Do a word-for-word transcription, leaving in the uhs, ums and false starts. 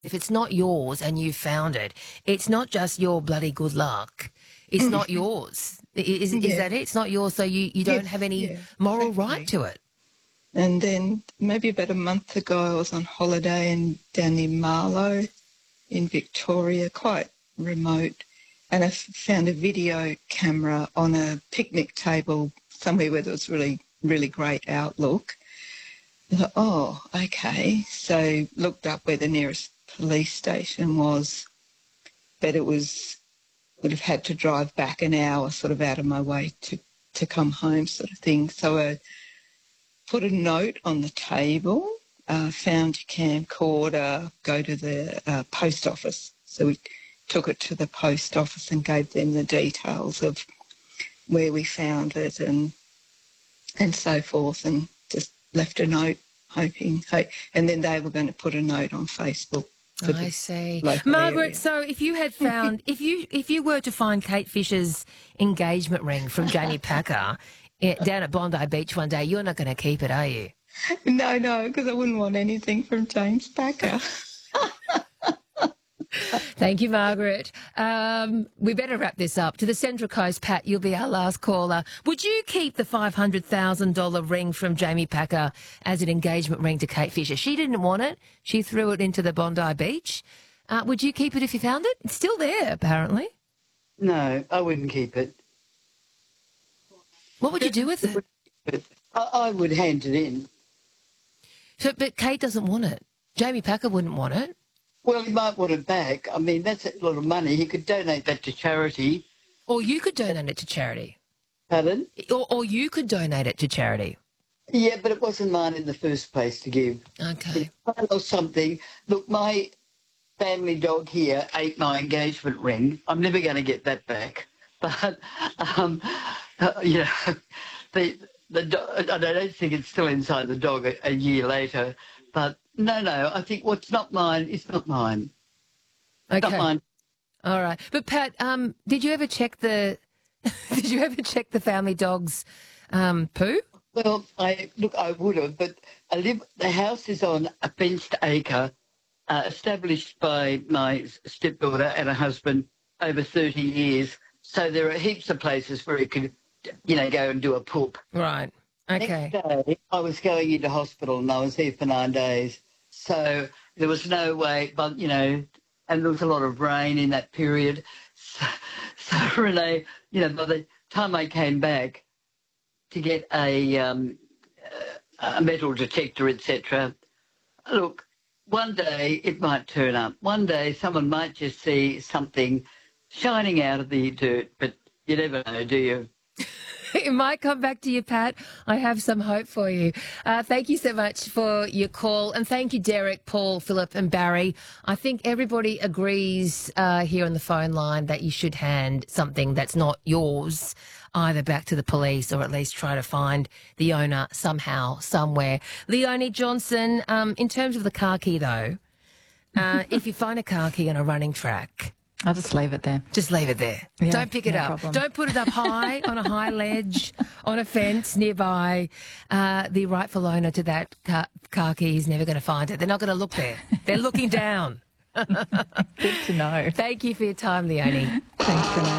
if it's not yours and you found it, it's not just your bloody good luck. It's not yours. Is, is Yeah. that it? It's not yours, so you, you don't Yes, have any yeah, moral exactly. right to it. And then maybe about a month ago, I was on holiday in, down in Marlow in Victoria, quite remote, and I f- found a video camera on a picnic table somewhere where there was really, really great outlook. I thought, oh, okay. So looked up where the nearest police station was, but it was, would have had to drive back an hour sort of out of my way to, to come home sort of thing. So I put a note on the table, uh, found your camcorder, go to the uh, post office. So we took it to the post office and gave them the details of where we found it and and so forth, and just left a note hoping, hope, and then they were going to put a note on Facebook. For I the see. local Margaret, area. so if you had found, if you if you were to find Kate Fisher's engagement ring from Jamie Packer eh, down at Bondi Beach one day, you're not going to keep it, are you? No, no, because I wouldn't want anything from James Packer. Thank you, Margaret. Um, we better wrap this up. To the Central Coast, Pat, you'll be our last caller. Would you keep the five hundred thousand dollars ring from Jamie Packer as an engagement ring to Kate Fisher? She didn't want it. She threw it into the Bondi Beach. Uh, would you keep it if you found it? It's still there, apparently. No, I wouldn't keep it. What would you do with it? But I, I would hand it in. So, but Kate doesn't want it. Jamie Packer wouldn't want it. Well, he might want it back. I mean, that's a lot of money. He could donate that to charity. Or you could donate it to charity. Pardon? Or, or you could donate it to charity. Yeah, but it wasn't mine in the first place to give. Okay. Or something. Look, my family dog here ate my engagement ring. I'm never going to get that back. But, um, uh, you know, the, the do- I don't think it's still inside the dog a, a year later. But no, no, I think what's not mine is not mine. Okay. Not mine. All right. But Pat, um, did you ever check the did you ever check the family dog's um, poo? Well, I look, I would have, but I live. The house is on a fenced acre, uh, established by my stepdaughter and her husband over thirty years. So there are heaps of places where you could, you know, go and do a poop. Right. Okay. Next day, I was going into hospital and I was here for nine days. So there was no way, but, you know, and there was a lot of rain in that period. So, so Renee, you know, by the time I came back to get a, um, a metal detector, et cetera, look, one day it might turn up. One day someone might just see something shining out of the dirt, but you never know, do you? It might come back to you, Pat. I have some hope for you. Uh, thank you so much for your call. And thank you, Derek, Paul, Philip and Barry. I think everybody agrees uh, here on the phone line that you should hand something that's not yours either back to the police or at least try to find the owner somehow, somewhere. Leonie Johnson, um, in terms of the car key, though, uh, if you find a car key on a running track, I'll just leave it there. just leave it there. Yeah, Don't pick it no up. problem. Don't put it up high on a high ledge, on a fence nearby. Uh, the rightful owner to that car, car key is never going to find it. They're not going to look there. They're looking down. Good to know. Thank you for your time, Leonie. Thanks, Renee.